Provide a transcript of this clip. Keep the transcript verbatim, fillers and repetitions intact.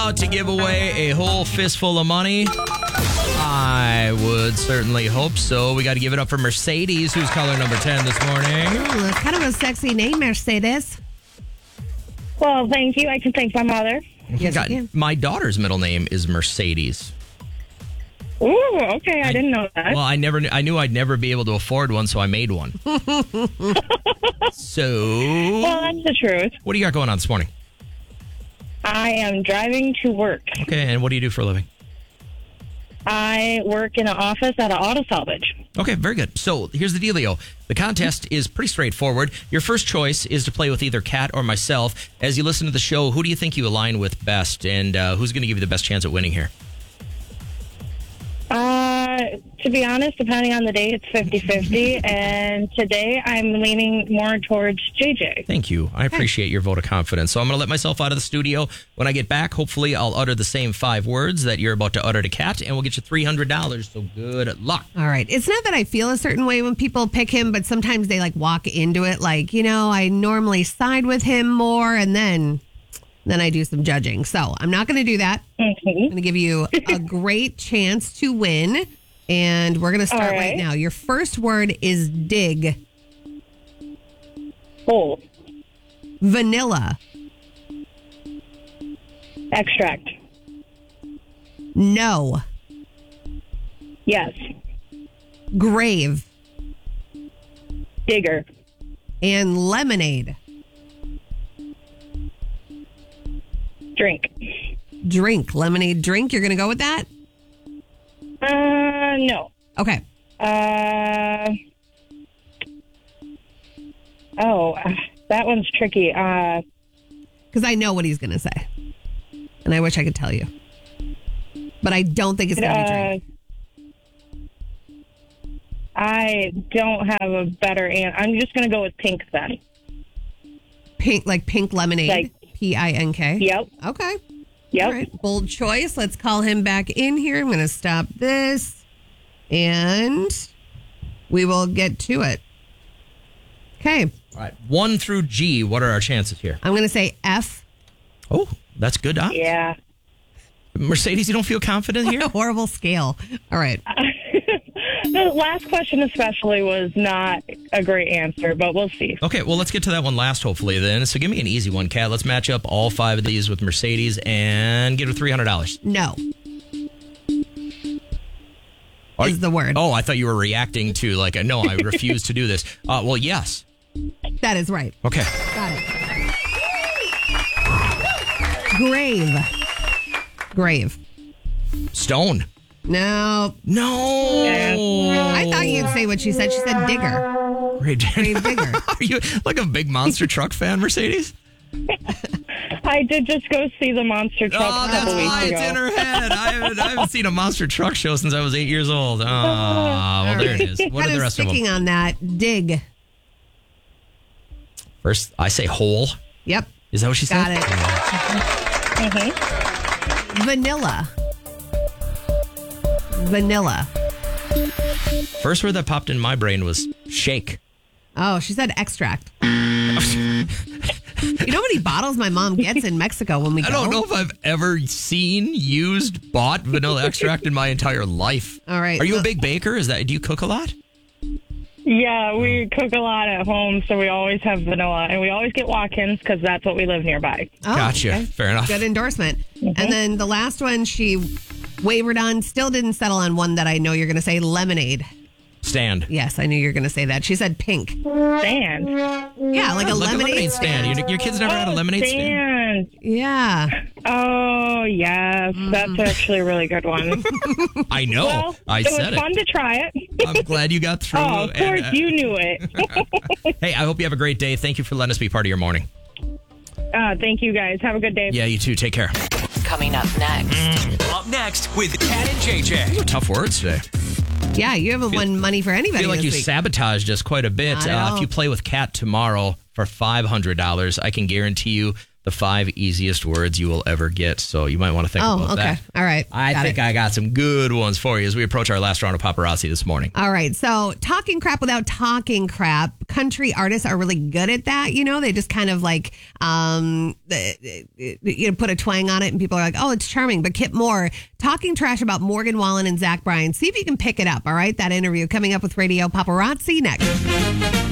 about to give away a whole fistful of money? I would certainly hope so. We got to give it up for Mercedes, who's caller number ten this morning. Ooh, it's kind of a sexy name, Mercedes. Well, thank you. I can thank my mother. Yes, Got- you can. my daughter's middle name is Mercedes. Ooh, okay. I, didn't know that. Well, I never, kn- I knew I'd never be able to afford one, so I made one. So, Well, that's the truth. what do you got going on this morning? I am driving to work. Okay, and what do you do for a living? I work in an office at an auto salvage. Okay, very good. So here's the dealio. The contest is pretty straightforward. Your first choice is to play with either Kat or myself. As you listen to the show, who do you think you align with best, and uh, who's going to give you the best chance at winning here? Uh, to be honest, depending on the day, it's fifty-fifty. And today I'm leaning more towards J J. Thank you. I appreciate your vote of confidence. So I'm going to let myself out of the studio. When I get back, hopefully I'll utter the same five words that you're about to utter to Kat, and we'll get you three hundred dollars. So good luck. All right. It's not that I feel a certain way when people pick him, but sometimes they like walk into it like, you know, I normally side with him more, and then then I do some judging. So I'm not going to do that. Mm-hmm. I'm going to give you a great chance to win. And we're going to start All right. right. now. Your first word is dig. Full. Vanilla. Extract. No. Yes. Grave. Digger. And lemonade. Drink. Drink. Lemonade drink. You're going to go with that? Uh, no. Okay. Uh, oh, uh, that one's tricky. Uh, Because I know what he's going to say. And I wish I could tell you. But I don't think it's going to be uh, drink. I don't have a better answer. I'm just going to go with pink then. Pink, like pink lemonade. Like- P I N K. Yep. Okay. Yep. All right. Bold choice. Let's call him back in here. I'm going to stop this. And we will get to it. Okay. All right, one through G. What are our chances here? I'm going to say F. Oh, that's good. Huh? Yeah. Mercedes, you don't feel confident here? A horrible scale. All right. The last question especially was not a great answer, but we'll see. Okay, well, let's get to that one last, hopefully, then. So give me an easy one, Kat. Let's match up all five of these with Mercedes and get her three hundred dollars. No. Are is you- the word. Oh, I thought you were reacting to, like, a, no, I refuse to do this. Uh, well, yes. That is right. Okay. Got it. Grave. Grave. Stone. No. No. I thought you'd say what she said. She said digger. Grave Grave digger. Are you like a big monster truck fan, Mercedes? I did just go see the monster truck Oh, a that's couple why weeks it's ago. in her head. I haven't, I haven't seen a monster truck show since I was eight years old. Oh, well, there it is. What kind are the of rest of sticking them? on that. Dig. First, I say hole. Yep. Is that what she said? Got it. Mhm. Vanilla. Vanilla. First word that popped in my brain was shake. Oh, she said extract. You know how many bottles my mom gets in Mexico when we go? I don't know if I've ever seen, used, bought vanilla extract in my entire life. All right. Are you a so- big baker? Is that? Do you cook a lot? Yeah, we cook a lot at home, so we always have vanilla, and we always get walk-ins because that's what we live nearby. Oh, Gotcha. okay. Fair enough. Good endorsement. And then the last one she wavered on, still didn't settle on one that I know you're going to say, lemonade. Stand. Yes, I knew you were going to say that. She said pink. Stand. Yeah, like a Like lemonade, stand. Your, your kids never had a lemonade stand? Stand. Yeah. Oh, yes. That's actually a really good one. I know. Well, I it said was fun it. to try it. I'm glad you got through. Oh, of and, course uh, you knew it. Hey, I hope you have a great day. Thank you for letting us be part of your morning. Uh, thank you, guys. Have a good day. Yeah, you too. Take care. Coming up next. Up next with Kat and J J. Tough words today. Yeah, you haven't won money for I anybody feel like this you week. sabotaged us quite a bit. I Uh, know. if you play with Kat tomorrow for five hundred dollars, I can guarantee you the five easiest words you will ever get. So you might want to think Oh, about okay. that. All right. I Got think it. I got some good ones for you as we approach our last round of paparazzi this morning. All right. So, talking crap without talking crap country artists are really good at that. You know, they just kind of like, um, the, you know, put a twang on it and people are like, oh, it's charming. But Kip Moore talking trash about Morgan Wallen and Zach Bryan. See if you can pick it up. All right. That interview coming up with Radio Paparazzi next.